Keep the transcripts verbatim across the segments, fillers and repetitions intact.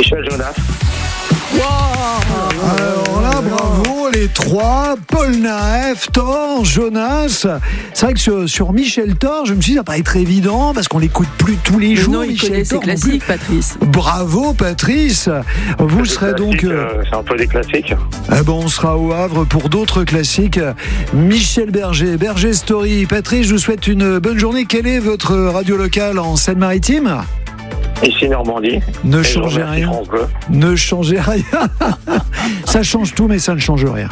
Michel Jonas. Wow. Alors là, bravo les trois, Paul Naef, Thor, Jonas. C'est vrai que sur, sur Michel Thor, je me suis dit ça paraît très évident parce qu'on l'écoute plus tous les Mais jours. non, il Michel connaît ses Thor, non classiques, plus. Patrice. Bravo Patrice. Vous C'est serez des donc. classiques, euh, euh, c'est un peu des classiques. eh ben, on sera au Havre pour d'autres classiques. Michel Berger, Berger Story. Patrice, je vous souhaite une bonne journée. Quelle est votre radio locale en Seine-Maritime ? Ici Normandie. Ne Et je changez remercie rien. France Bleu. Ne changez rien. Ça change tout, mais ça ne change rien.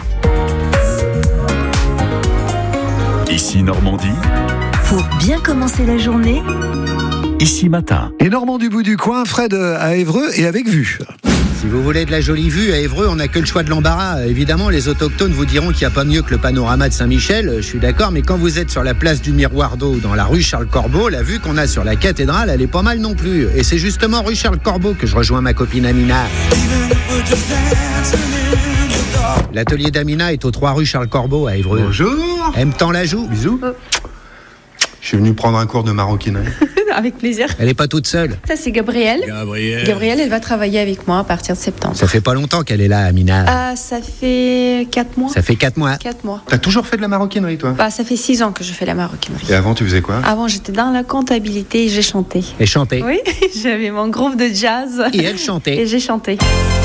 Ici Normandie, Pour bien commencer la journée, ici matin. Et Normand du bout du coin, Fred à Évreux et avec vue. Si vous voulez de la jolie vue à Évreux, on n'a que le choix de l'embarras. Évidemment, les autochtones vous diront qu'il n'y a pas mieux que le panorama de Saint-Michel, je suis d'accord, mais quand vous êtes sur la place du Miroir d'eau, dans la rue Charles-Corbeau, la vue qu'on a sur la cathédrale, elle est pas mal non plus. Et c'est justement rue Charles-Corbeau que je rejoins ma copine Amina. L'atelier d'Amina est aux trois rue Charles-Corbeau à Évreux. Bonjour. Aime-t-en la joue? Bisous. Je suis venu prendre un cours de maroquinerie. Avec plaisir. Elle est pas toute seule. Ça, c'est Gabrielle. Gabriel. Gabrielle, elle va travailler avec moi à partir de septembre. Ça fait pas longtemps qu'elle est là, Amina. Ah, ça fait quatre mois. Ça fait quatre mois. quatre mois. T'as toujours fait de la maroquinerie, toi? Bah, ça fait six ans que je fais la maroquinerie. Et avant, tu faisais quoi? Avant, j'étais dans la comptabilité et j'ai chanté. Et chanter. Oui, j'avais mon groupe de jazz. Et elle chantait. Et j'ai chanté.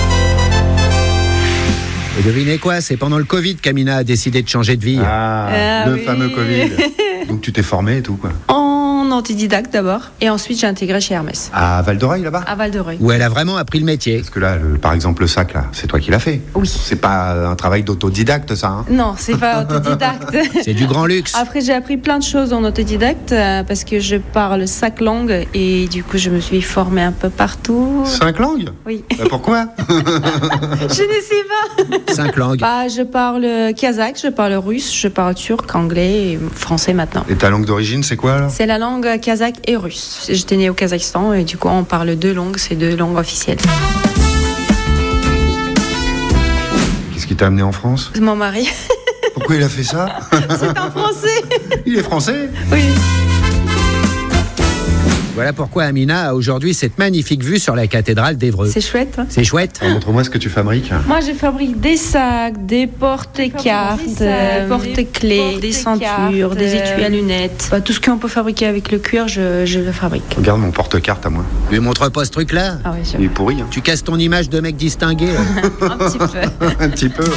Et devinez quoi? C'est pendant le Covid qu'Amina a décidé de changer de vie. Ah, Ah le oui. fameux Covid. Donc tu t'es formé et tout, quoi. En autodidacte d'abord. Et ensuite, j'ai intégré chez Hermès. À Val d'Oreille, là-bas? À Val-de-Reuil. Où elle a vraiment appris le métier. Parce que là, le- par exemple, le sac, là, c'est toi qui l'as fait. Oui. C'est pas un travail d'autodidacte, ça, hein? Non, c'est pas autodidacte. C'est du grand luxe. Après, j'ai appris plein de choses en autodidacte euh, parce que je parle cinq langues et du coup, je me suis formée un peu partout. Cinq langues? Oui. Bah, pourquoi? Je ne sais pas. Cinq langues. Bah, je parle kazakh, je parle russe, je parle turc, anglais et français maintenant. Et ta langue d'origine, c'est quoi, alors? C'est la langue kazakh et russe. J'étais née au Kazakhstan et du coup, on parle deux langues, c'est deux langues officielles. Qu'est-ce qui t'a amené en France? Mon mari, Pourquoi il a fait ça? c'est un français. Il est français? Oui. Voilà pourquoi Amina a aujourd'hui cette magnifique vue sur la cathédrale d'Évreux. C'est chouette. Hein. C'est chouette. Alors, montre-moi ce que tu fabriques. Moi, je fabrique des sacs, des porte-cartes, des sacs, des des porte-clés, des porte-cartes, ceintures, des étuis à lunettes. Bah, tout ce qu'on peut fabriquer avec le cuir, je, je le fabrique. Regarde mon porte-carte à moi. Lui montre pas ce truc-là. Ah oui, Il est pourri, hein? Tu casses ton image de mec distingué. là. un petit peu. Un petit peu.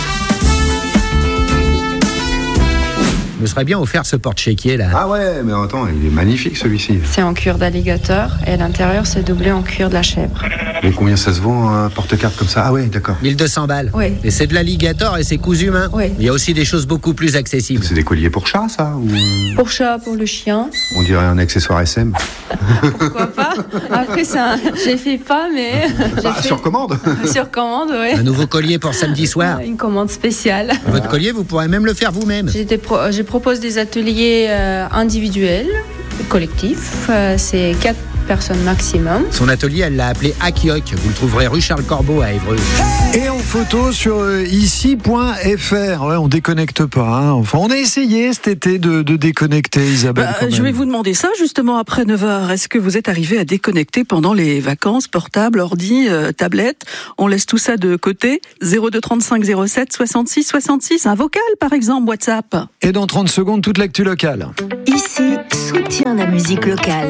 Je me serais bien offert ce porte-chéquier là. Ah ouais, mais attends, il est magnifique, celui-ci. C'est en cuir d'alligator et à l'intérieur, c'est doublé en cuir de la chèvre. Et combien ça se vend, un porte-carte comme ça? Ah ouais, d'accord. mille deux cents balles. Oui. Et c'est de l'alligator et c'est cousu main. Oui. Il y a aussi des choses beaucoup plus accessibles. C'est des colliers pour chat, ça? Ou Pour chat, pour le chien, on dirait un accessoire S M? pourquoi pas. Après, c'est un... j'ai fait pas, mais j'ai Bah, fait sur commande. sur commande, ouais. Un nouveau collier pour samedi soir. Une commande spéciale. Votre collier, vous pourrez même le faire vous-même. J'ai des pro- je propose des ateliers euh, individuels, collectifs. Euh, c'est quatre personnes maximum. Son atelier, elle l'a appelé Akioc. Vous le trouverez rue Charles-Corbeau à Évreux. Et en photo sur euh, ici point f r. Ouais, on déconnecte pas. Hein. Enfin, on a essayé cet été de, de déconnecter, Isabelle. Bah, quand je même. vais vous demander ça justement après neuf heures. Est-ce que vous êtes arrivé à déconnecter pendant les vacances, portable, ordi, euh, tablette? On laisse tout ça de côté. zéro deux trente-cinq zéro sept soixante-six soixante-six. Un vocal par exemple, WhatsApp. Et dans trente secondes, toute l'actu locale. ici soutient la musique locale.